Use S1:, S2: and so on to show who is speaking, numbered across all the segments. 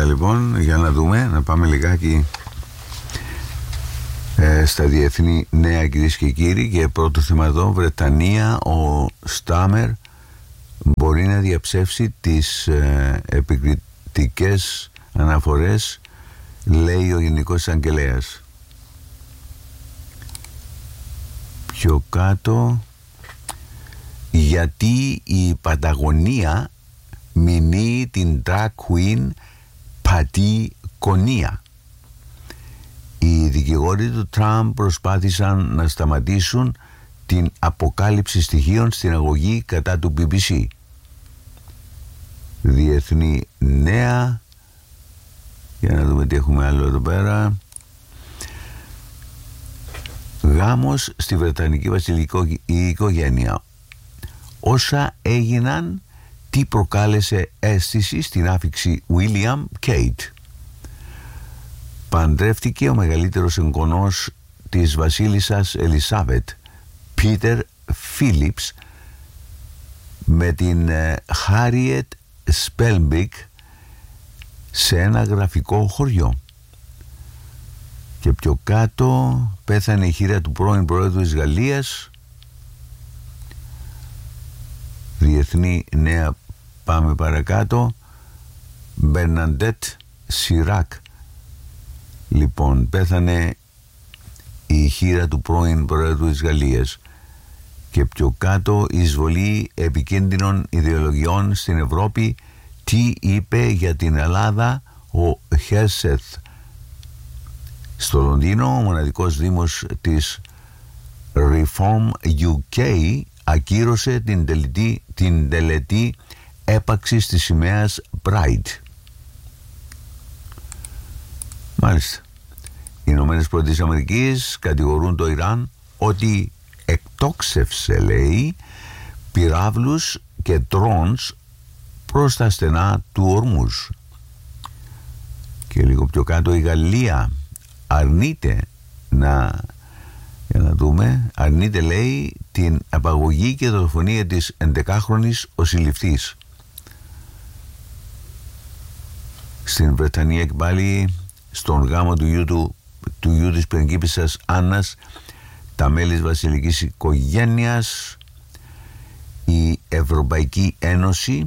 S1: Ωραία, λοιπόν, για να δούμε, να πάμε λιγάκι στα διεθνή νέα, κυρίες και κύριοι. Και πρώτο θέμα εδώ, Βρετανία. Ο Στάμερ μπορεί να διαψεύσει τις επικριτικές αναφορές, λέει ο Γενικός Εισαγγελέας. Πιο κάτω, γιατί η Παταγωνία μηνύει την drag queen Πατικονία. Οι δικηγόροι του Τραμπ προσπάθησαν να σταματήσουν την αποκάλυψη στοιχείων στην αγωγή κατά του BBC. Διεθνή νέα. Για να δούμε τι έχουμε άλλο εδώ πέρα. Γάμος στη Βρετανική βασιλική οικογένεια. Όσα έγιναν, τι προκάλεσε αίσθηση στην άφιξη William Kate. Παντρεύτηκε ο μεγαλύτερος εγγονός της βασίλισσας Ελισάβετ, Πίτερ Φίλιπς, με την Χάριετ Σπέλμπικ σε ένα γραφικό χωριό. Και πιο κάτω, πέθανε η χείρα του πρώην Προέδρου της Γαλλίας. Διεθνή νέα, πάμε παρακάτω. Μπερναντέτ Σιράκ. Λοιπόν, πέθανε η χείρα του πρώην Προέδρου της Γαλλίας. Και πιο κάτω, η εισβολή επικίνδυνων ιδεολογιών στην Ευρώπη. Τι είπε για την Ελλάδα ο Χέρσεθ. Στο Λονδίνο, ο μοναδικός δήμος της Reform UK ακύρωσε την τελετή έπαξης της σημαίας Pride. Μάλιστα. Οι Ηνωμένες Πολιτείες Αμερικής κατηγορούν το Ιράν ότι εκτόξευσε, λέει, πυράβλους και drones προς τα στενά του Ορμούζ. Και λίγο πιο κάτω, η Γαλλία αρνείται αρνείται, λέει, την απαγωγή και δολοφονία της 11χρονης ο συλληφθής. Στην Βρετανία και πάλι, στον γάμο του γιου της πριγκίπισσας Άννας, τα μέλη της βασιλικής οικογένειας, η Ευρωπαϊκή Ένωση,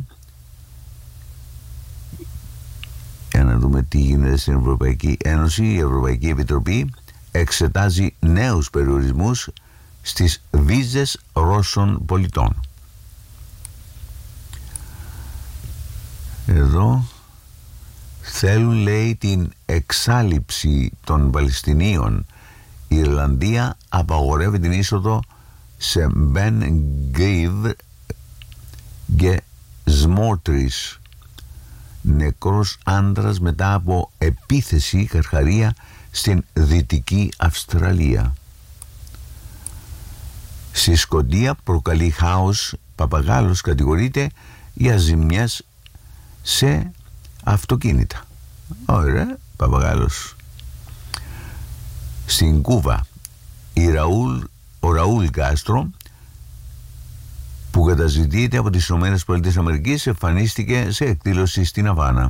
S1: για να δούμε τι γίνεται στην Ευρωπαϊκή Ένωση, η Ευρωπαϊκή Επιτροπή εξετάζει νέους περιορισμούς στις βίζες Ρώσων πολιτών. Εδώ θέλουν, λέει, την εξάλειψη των Παλαιστινίων. Η Ιρλανδία απαγορεύει την είσοδο σε Μπεν Γκρίβ και Σμότρις. Νεκρός άντρας μετά από επίθεση καρχαρία στην Δυτική Αυστραλία. Στη Σκωτία προκαλεί χάος. Παπαγάλος κατηγορείται για ζημιές σε αυτοκίνητα. Ωραία, Παπαγάλος. Στην Κούβα, ο Ραούλ Κάστρο, που καταζητείται από τις ΗΠΑ, εμφανίστηκε σε εκδήλωση στην Αβάνα.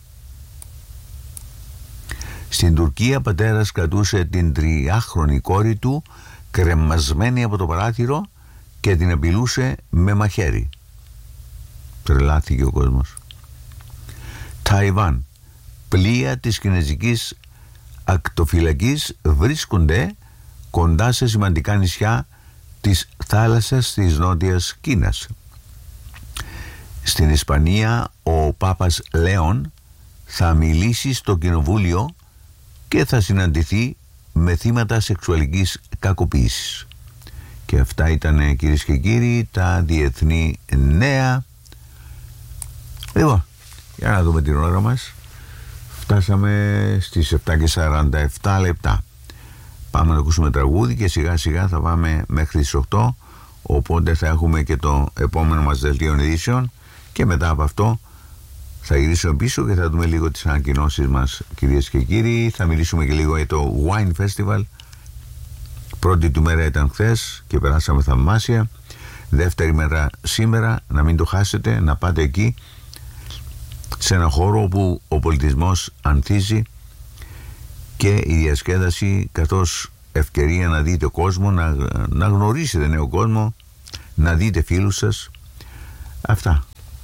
S1: Στην Τουρκία, πατέρας κρατούσε την 3χρονη κόρη του κρεμασμένη από το παράθυρο και την απειλούσε με μαχαίρι. Τρελάθηκε ο κόσμος. Ταϊβάν. Πλοία της κινέζικης ακτοφυλακής βρίσκονται κοντά σε σημαντικά νησιά της θάλασσας της Νότιας Κίνας. Στην Ισπανία, ο Πάπας Λέων θα μιλήσει στο κοινοβούλιο και θα συναντηθεί με θύματα σεξουαλικής κακοποίησης. Και αυτά ήταν, κυρίες και κύριοι, τα διεθνή νέα. Λοιπόν, για να δούμε την ώρα μας. Φτάσαμε στις 7:47 λεπτά. Πάμε να ακούσουμε τραγούδι και σιγά σιγά θα πάμε μέχρι τις 8, οπότε θα έχουμε και το επόμενο μας δελτίο ειδήσεων και μετά από αυτό θα γυρίσουμε πίσω και θα δούμε λίγο τις ανακοινώσεις μας, κυρίες και κύριοι. Θα μιλήσουμε και λίγο για το Wine Festival. Πρώτη του μέρα ήταν χθες και περάσαμε θαυμάσια. Δεύτερη μέρα σήμερα, να μην το χάσετε, να πάτε εκεί σε ένα χώρο όπου ο πολιτισμός ανθίζει και η διασκέδαση καθώς ευκαιρία να δείτε κόσμο, να γνωρίσετε νέο κόσμο, να δείτε φίλους σας. Αυτά.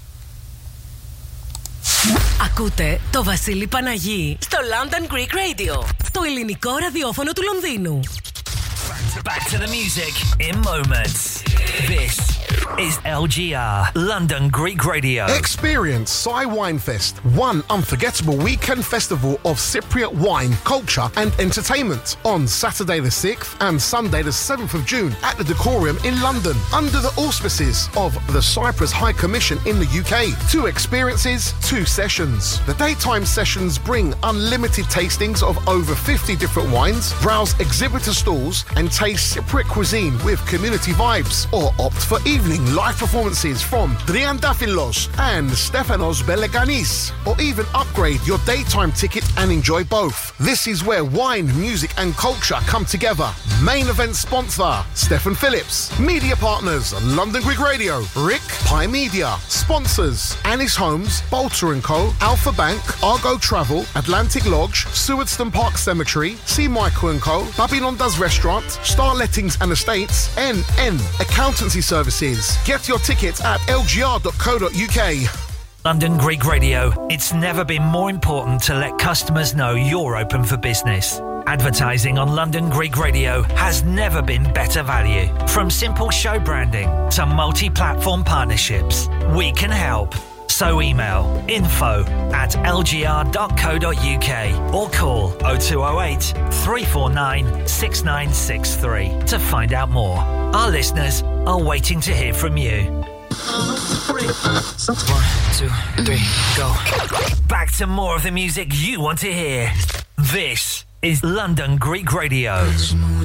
S2: Ακούτε το Βασίλη Παναγί στο London Greek Radio, το ελληνικό ραδιόφωνο του Λονδίνου.
S3: Back to the music in moments. This is LGR, London Greek Radio.
S4: Experience Sai Wine Fest, one unforgettable weekend festival of Cypriot wine, culture and entertainment on Saturday the 6th and Sunday the 7th of June at the Decorium in London under the auspices of the Cyprus High Commission in the UK. 2 experiences, 2 sessions. The daytime sessions bring unlimited tastings of over 50 different wines, browse exhibitor stalls and taste Cypriot cuisine with community vibes, or opt for evening live performances from Triandafilos and Stefanos Beleganis, or even upgrade your daytime ticket and enjoy both. This is where wine, music and culture come together. Main event sponsor, Stephen Phillips. Media partners, London Greek Radio, Rick, Pie Media. Sponsors, Annis Homes, Bolter & Co, Alpha Bank, Argo Travel, Atlantic Lodge, Sewardstone Park Cemetery, C. Michael & Co, Babylon Does Restaurant, Star Lettings and Estates, NN Accountancy Services. Get your tickets at lgr.co.uk.
S3: London Greek Radio. It's never been more important to let customers know you're open for business. Advertising on London Greek Radio has never been better value. From simple show branding to multi-platform partnerships, we can help. So email info@lgr.co.uk or call 0208 349 6963 to find out more. Our listeners are waiting to hear from you. 1, 2, 3, go. Back to more of the music you want to hear. This is London Greek Radio.